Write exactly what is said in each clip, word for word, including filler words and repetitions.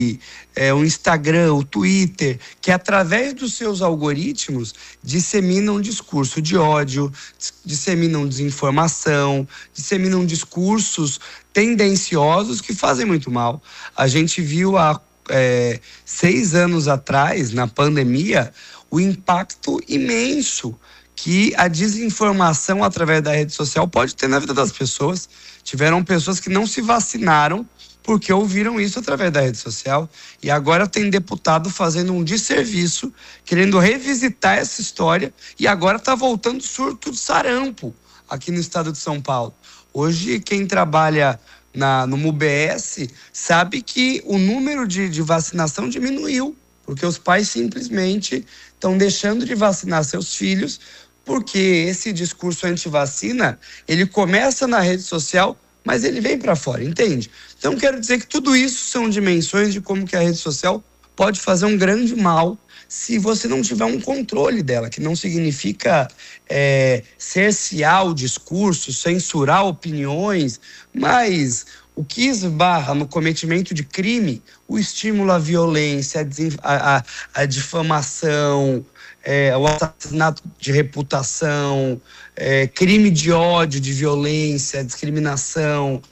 É, o Instagram, o Twitter, que através dos seus algoritmos disseminam discurso de ódio, disseminam desinformação, disseminam discursos tendenciosos que fazem muito mal. A gente viu há é, seis anos atrás, na pandemia, o impacto imenso que a desinformação através da rede social pode ter na vida das pessoas. Tiveram pessoas que não se vacinaram porque ouviram isso através da rede social, e agora tem deputado fazendo um desserviço, querendo revisitar essa história, e agora está voltando surto de sarampo aqui no estado de São Paulo. Hoje, quem trabalha na, no M U B S sabe que o número de, de vacinação diminuiu, porque os pais simplesmente estão deixando de vacinar seus filhos, porque esse discurso anti-vacina, ele começa na rede social, mas ele vem para fora, entende? Então, quero dizer que tudo isso são dimensões de como que a rede social pode fazer um grande mal se você não tiver um controle dela, que não significa é, cercear o discurso, censurar opiniões, mas o que esbarra no cometimento de crime, o estímulo à violência, a, a, a difamação, é, o assassinato de reputação, é, crime de ódio, de violência, discriminação,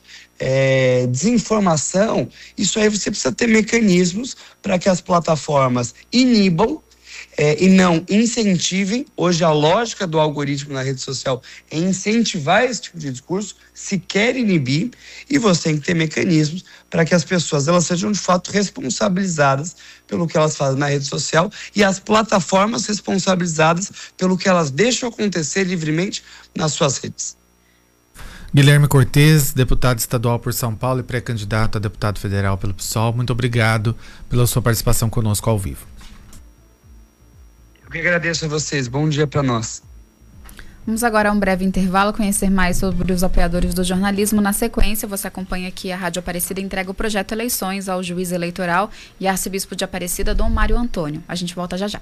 é, desinformação, isso aí você precisa ter mecanismos para que as plataformas inibam é, e não incentivem. Hoje a lógica do algoritmo na rede social é incentivar esse tipo de discurso, se quer inibir, e você tem que ter mecanismos para que as pessoas elas sejam de fato responsabilizadas pelo que elas fazem na rede social e as plataformas responsabilizadas pelo que elas deixam acontecer livremente nas suas redes. Guilherme Cortes, deputado estadual por São Paulo e pré-candidato a deputado federal pelo P SOL, muito obrigado pela sua participação conosco ao vivo. Eu que agradeço a vocês, bom dia para nós. Vamos agora a um breve intervalo, conhecer mais sobre os apoiadores do jornalismo. Na sequência, você acompanha aqui a Rádio Aparecida entrega o projeto Eleições ao juiz eleitoral e arcebispo de Aparecida, Dom Mário Antônio. A gente volta já já.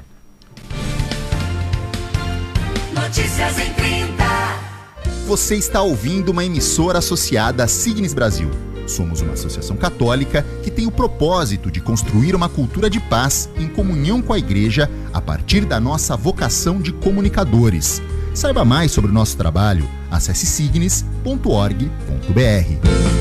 Notícias em trinta. Você está ouvindo uma emissora associada à Signes Brasil. Somos uma associação católica que tem o propósito de construir uma cultura de paz em comunhão com a Igreja a partir da nossa vocação de comunicadores. Saiba mais sobre o nosso trabalho, acesse signes ponto org ponto br.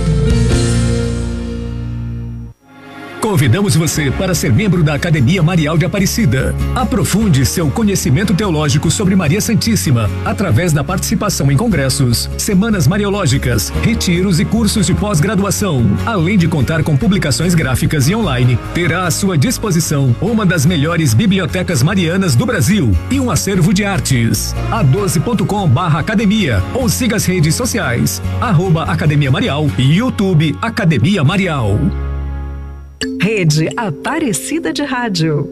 Convidamos você para ser membro da Academia Marial de Aparecida. Aprofunde seu conhecimento teológico sobre Maria Santíssima através da participação em congressos, semanas mariológicas, retiros e cursos de pós-graduação. Além de contar com publicações gráficas e online, terá à sua disposição uma das melhores bibliotecas marianas do Brasil e um acervo de artes. a doze ponto com barra academia ou siga as redes sociais, arroba Academia Marial e YouTube Academia Marial. Rede Aparecida de Rádio.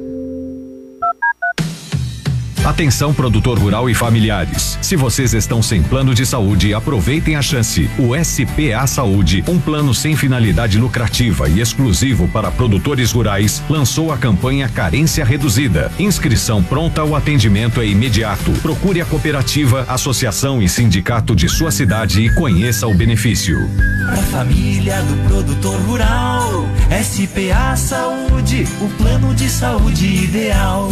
Atenção, produtor rural e familiares. Se vocês estão sem plano de saúde, aproveitem a chance. O S P A Saúde, um plano sem finalidade lucrativa e exclusivo para produtores rurais, lançou a campanha Carência Reduzida. Inscrição pronta, o atendimento é imediato. Procure a cooperativa, associação e sindicato de sua cidade e conheça o benefício. Pra família do produtor rural, S P A Saúde, o plano de saúde ideal.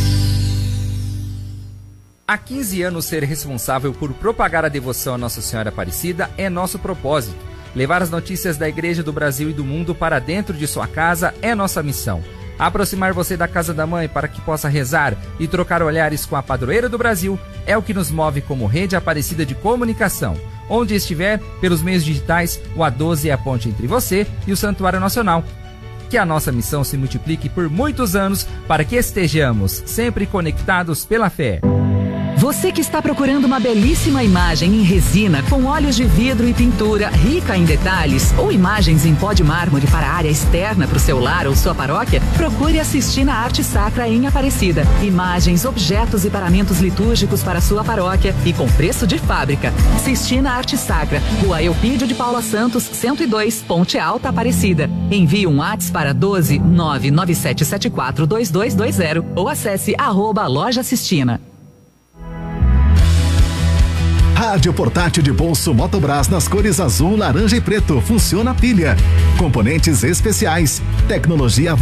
Há quinze anos, ser responsável por propagar a devoção a Nossa Senhora Aparecida é nosso propósito. Levar as notícias da Igreja do Brasil e do mundo para dentro de sua casa é nossa missão. Aproximar você da Casa da Mãe para que possa rezar e trocar olhares com a padroeira do Brasil é o que nos move como Rede Aparecida de Comunicação. Onde estiver, pelos meios digitais, o A doze é a ponte entre você e o Santuário Nacional. Que a nossa missão se multiplique por muitos anos para que estejamos sempre conectados pela fé. Você que está procurando uma belíssima imagem em resina, com óleos de vidro e pintura rica em detalhes, ou imagens em pó de mármore para a área externa para o seu lar ou sua paróquia, procure a Sistina Arte Sacra em Aparecida. Imagens, objetos e paramentos litúrgicos para a sua paróquia e com preço de fábrica. Sistina Arte Sacra, Rua Eupídio de Paula Santos, cento e dois, Ponte Alta, Aparecida. Envie um WhatsApp para doze, nove nove sete sete quatro, dois dois dois zero ou acesse arroba Loja Sistina. Rádio portátil de bolso Motobras nas cores azul, laranja e preto. Funciona a pilha. Componentes especiais. Tecnologia